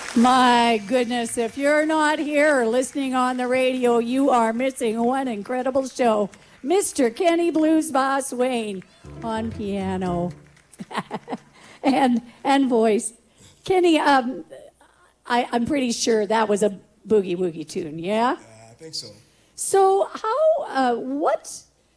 My goodness, if you're not here or listening on the radio, you are missing one incredible show. Mr. Kenny Blues Boss Wayne on piano and voice. Kenny, I'm pretty sure that was a boogie woogie tune, yeah? I think so. So what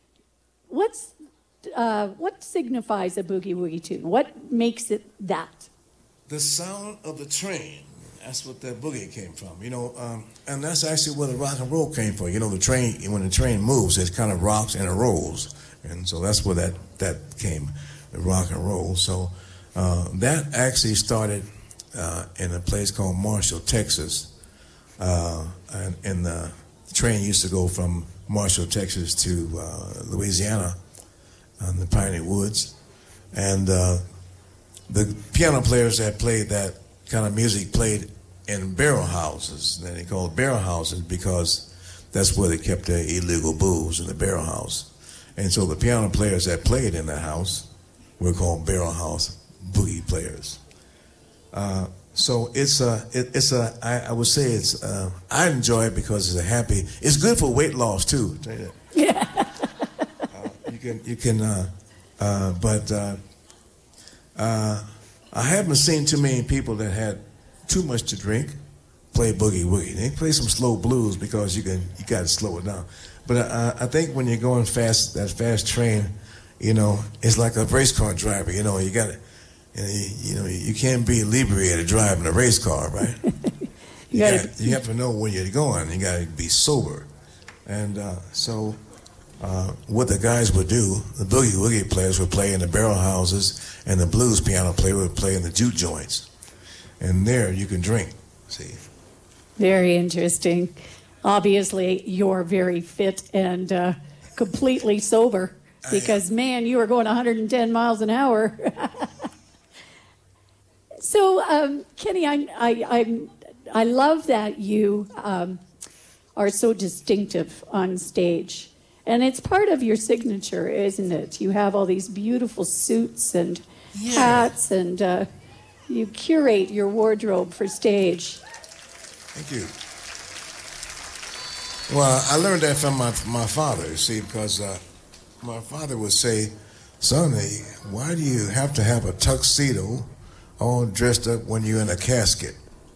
signifies a boogie woogie tune? What makes it that? The sound of the train. That's what that boogie came from, and that's actually where the rock and roll came from. The train, when the train moves, it kind of rocks and it rolls, and so that's where that came, the rock and roll. So that actually started in a place called Marshall, Texas, and the train used to go from Marshall, Texas to Louisiana, in the Piney Woods, and the piano players that played that kind of music played in barrel houses. And they called barrel houses because that's where they kept their illegal booze, in the barrel house. And so the piano players that played in that house were called barrel house boogie players. So I would say it's I enjoy it because it's it's good for weight loss too. I'll tell you that. Yeah. I haven't seen too many people that had too much to drink play boogie woogie. They play some slow blues because you got to slow it down. But I think when you're going fast, that fast train, it's like a race car driver. You got to, you can't be inebriated driving a race car, right? you have to know where you're going. You got to be sober, and so. What the guys would do, the boogie woogie players would play in the barrel houses, and the blues piano player would play in the juke joints. And there you can drink, see. Very interesting. Obviously, you're very fit and completely sober because, man, you were going 110 miles an hour. So, Kenny, I love that you are so distinctive on stage. And it's part of your signature, isn't it? You have all these beautiful suits and hats, and you curate your wardrobe for stage. Thank you. Well, I learned that from my father, because my father would say, "Son, why do you have to have a tuxedo all dressed up when you're in a casket?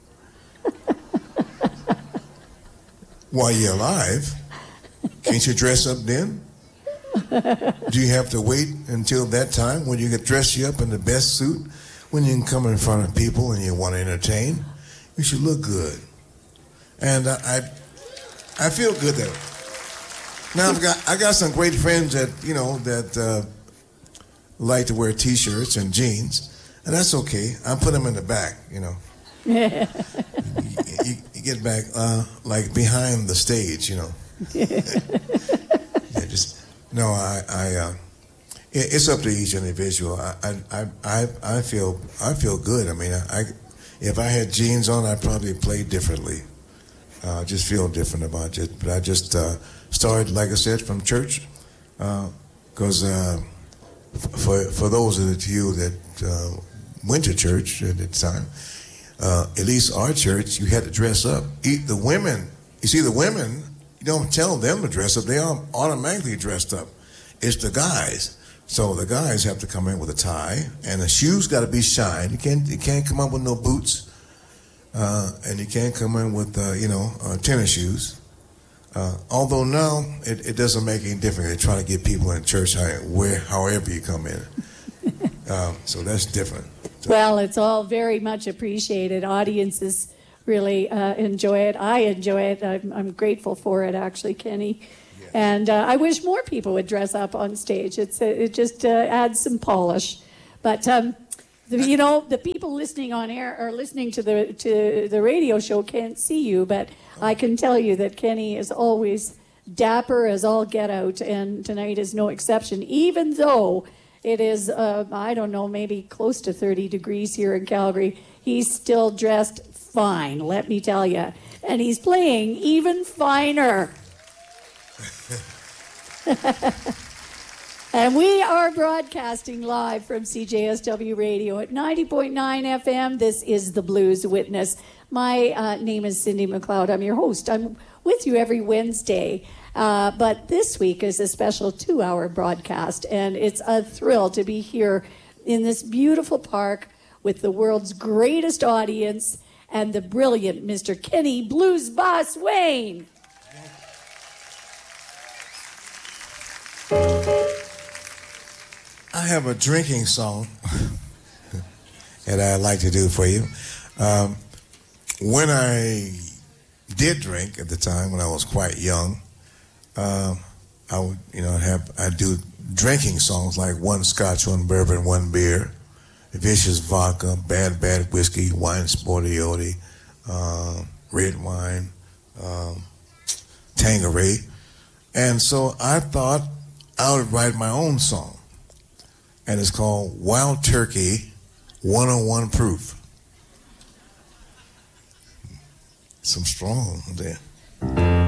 While you're alive, can't you dress up then? Do you have to wait until that time when you get dressed you up in the best suit? When you can come in front of people and you want to entertain, you should look good." And I feel good there. Now I got some great friends that like to wear T-shirts and jeans, and that's okay. I put them in the back, you get back like behind the stage, it's up to each individual. I feel good. I mean, if I had jeans on, I'd probably play differently. Just feel different about it. But I just started, like I said, from church, because for those of you that went to church at the time, at least our church, you had to dress up. The women, the women, you don't tell them to dress up. They are automatically dressed up. It's the guys. So the guys have to come in with a tie, and the shoes got to be shined. You can't come up with no boots, and you can't come in with tennis shoes. Although now it doesn't make any difference. They try to get people in church however you come in. So that's different. Well, it's all very much appreciated. Audiences really enjoy it. I enjoy it. I'm grateful for it, actually, Kenny. Yeah. And I wish more people would dress up on stage. It just adds some polish. But the people listening on air or listening to the radio show can't see you, but I can tell you that Kenny is always dapper as all get out, and tonight is no exception. Even though it is, maybe close to 30 degrees here in Calgary, he's still dressed fine, let me tell you. And he's playing even finer. And we are broadcasting live from CJSW Radio at 90.9 FM. This is the Blues Witness. My name is Cindy McLeod. I'm your host. I'm with you every Wednesday. But this week is a special 2-hour broadcast, and it's a thrill to be here in this beautiful park with the world's greatest audience and the brilliant Mr. Kenny Blues Boss Wayne. I have a drinking song that I'd like to do for you. When I did drink at the time, when I was quite young, I would, I'd do drinking songs like one scotch, one bourbon, one beer, vicious vodka, bad whiskey, wine sportioti, red wine, Tanqueray. And so I thought I would write my own song. And it's called Wild Turkey 101 Proof. Some strong there.